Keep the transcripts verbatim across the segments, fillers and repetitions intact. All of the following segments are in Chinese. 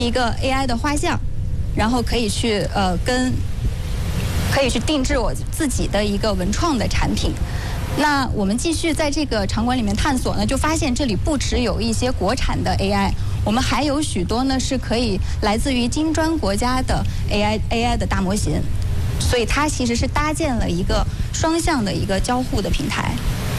一个 A I 的画像，然后可以去呃跟可以去定制我自己的一个文创的产品。那我们继续在这个场馆里面探索呢，就发现这里不只有一些国产的 A I， 我们还有许多呢是可以来自于金砖国家的 A I A I 的大模型，所以它其实是搭建了一个双向的一个交互的平台。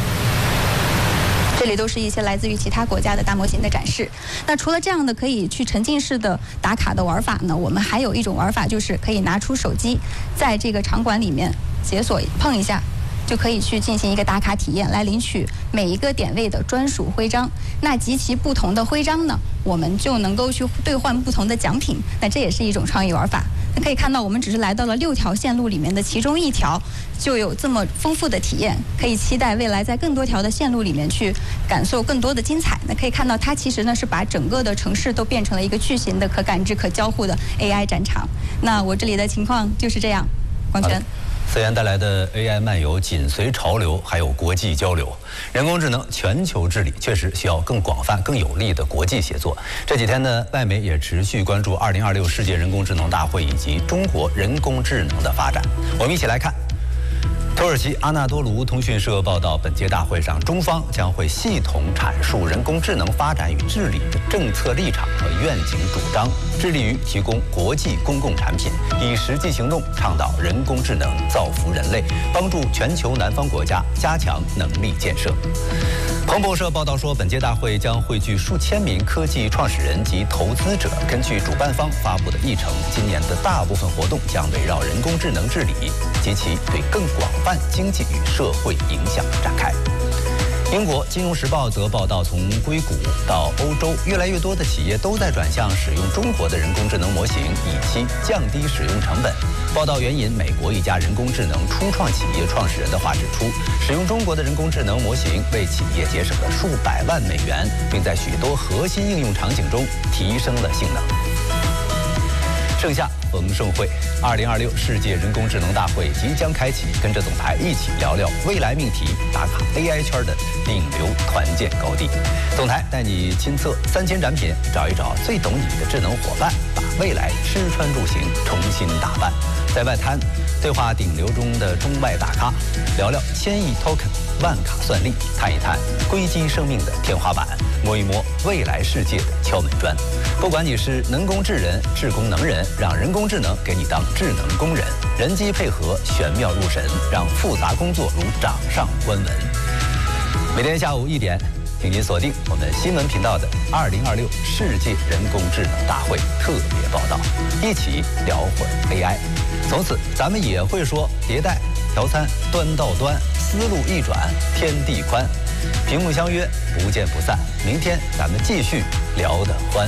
这里都是一些来自于其他国家的大模型的展示。那除了这样的可以去沉浸式的打卡的玩法呢，我们还有一种玩法，就是可以拿出手机，在这个场馆里面解锁碰一下，就可以去进行一个打卡体验，来领取每一个点位的专属徽章。那集齐不同的徽章呢，我们就能够去兑换不同的奖品。那这也是一种创意玩法。那可以看到，我们只是来到了六条线路里面的其中一条，就有这么丰富的体验。可以期待未来在更多条的线路里面去感受更多的精彩。那可以看到，它其实呢是把整个的城市都变成了一个巨型的可感知、可交互的 A I 战场。那我这里的情况就是这样，王权。 思源带来的 A I 漫游紧随潮流，还有国际交流。人工智能全球治理确实需要更广泛、更有力的国际协作。这几天呢，外媒也持续关注二零二六世界人工智能大会以及中国人工智能的发展。我们一起来看。土耳其阿纳多卢通讯社报道，本届大会上，中方将会系统阐述人工智能发展与治理的政策立场和愿景主张，致力于提供国际公共产品，以实际行动倡导人工智能造福人类，帮助全球南方国家加强能力建设。彭博社报道说，本届大会将汇聚数千名科技创始人及投资者。根据主办方发布的议程，今年的大部分活动将围绕人工智能治理及其对更广泛经济与社会影响展开。英国《金融时报》则报道，从硅谷到欧洲，越来越多的企业都在转向使用中国的人工智能模型，以期降低使用成本。报道援引美国一家人工智能初创企业创始人的话指出，使用中国的人工智能模型为企业节省了数百万美元，并在许多核心应用场景中提升了性能。盛夏逢盛会，二零二六世界人工智能大会即将开启，跟着总台一起聊聊未来命题，打卡 A I 圈的顶流团建高地。总台带你亲测三千展品，找一找最懂你的智能伙伴，把未来吃穿住行重新打扮。在外滩对话顶流中的中外大咖，聊聊千亿 token、万卡算力，探一探硅基生命的天花板，摸一摸未来世界的敲门砖。不管你是能工智人、智工能人，让人工智能给你当智能工人，人机配合玄妙入神，让复杂工作如掌上观文。每天下午一点，请您锁定我们新闻频道的二零二六世界人工智能大会特别报道，一起聊会儿 A I。从此，咱们也会说迭代、调参、端到端，思路一转，天地宽。屏幕相约，不见不散。明天咱们继续聊得欢。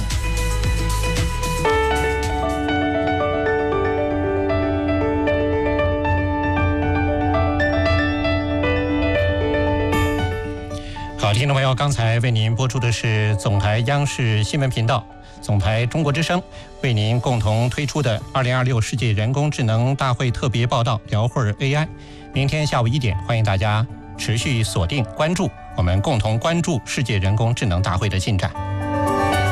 好，听众朋友，刚才为您播出的是总台央视新闻频道、总台中国之声为您共同推出的二零二六世界人工智能大会特别报道，聊会儿 A I。明天下午一点，欢迎大家持续锁定关注，我们共同关注世界人工智能大会的进展。